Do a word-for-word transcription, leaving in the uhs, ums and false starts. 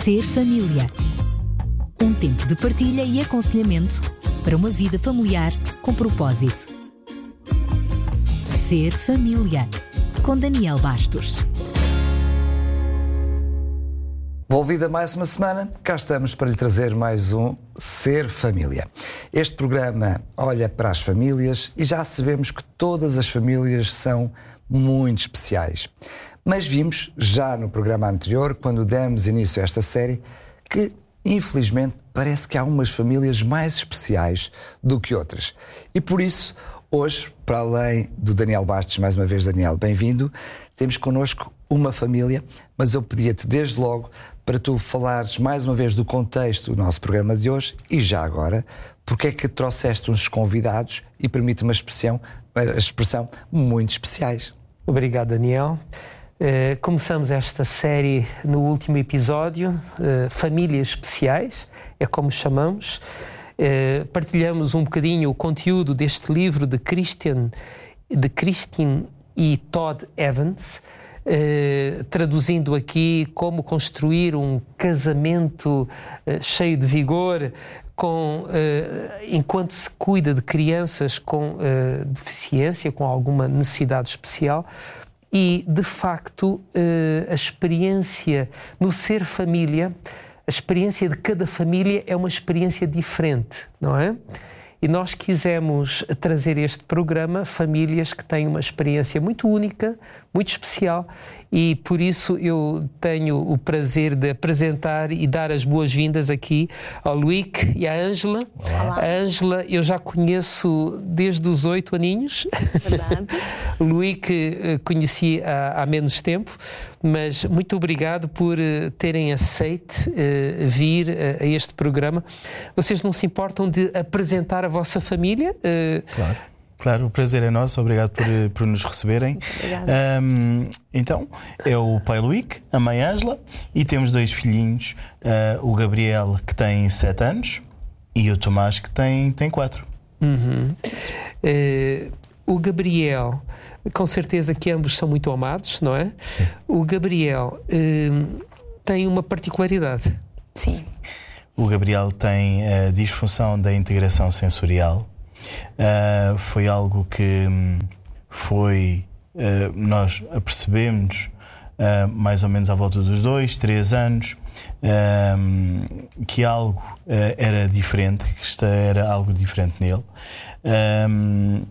Ser família. Um tempo de partilha e aconselhamento para uma vida familiar com propósito. Ser família. Com Daniel Bastos. Volvida mais uma semana, cá estamos para lhe trazer mais um Ser Família. Este programa olha para as famílias e já sabemos que todas as famílias são muito especiais. Mas vimos já no programa anterior, quando demos início a esta série, que infelizmente parece que há umas famílias mais especiais do que outras. E por isso, hoje, para além do Daniel Bastos, mais uma vez Daniel, bem-vindo, temos connosco uma família, mas eu pedia-te desde logo para tu falares mais uma vez do contexto do nosso programa de hoje e já agora, porque é que trouxeste uns convidados e permite uma expressão, uma expressão muito especiais. Obrigado, Daniel. Uh, começamos esta série no último episódio, uh, Famílias Especiais, é como chamamos. Uh, partilhamos um bocadinho o conteúdo deste livro de Christian, de Christine e Todd Evans, uh, traduzindo aqui como construir um casamento uh, cheio de vigor, com, uh, enquanto se cuida de crianças com uh, deficiência, com alguma necessidade especial. E, de facto, a experiência no ser família, a experiência de cada família é uma experiência diferente, não é? E nós quisemos trazer este programa famílias que têm uma experiência muito única, muito especial, e por isso eu tenho o prazer de apresentar e dar as boas-vindas aqui ao Luíque e à Ângela. A Ângela eu já conheço desde os oito aninhos. Verdade. Luíque conheci há, há menos tempo, mas muito obrigado por uh, terem aceito uh, vir uh, a este programa. Vocês não se importam de apresentar a vossa família? Uh, claro. Claro, o prazer é nosso, obrigado por, por nos receberem. Um, então, é o pai Luíque, a mãe Ângela, e temos dois filhinhos, uh, o Gabriel, que tem sete anos, e o Tomás, que tem, tem quatro. Uhum. Uh, o Gabriel, com certeza que ambos são muito amados, não é? Sim. O Gabriel uh, tem uma particularidade. Sim. Sim. O Gabriel tem a disfunção da integração sensorial. Uh, foi algo que um, foi uh, nós apercebemos uh, mais ou menos à volta dos dois, três anos um, que algo uh, era diferente, que isto era algo diferente nele. Um,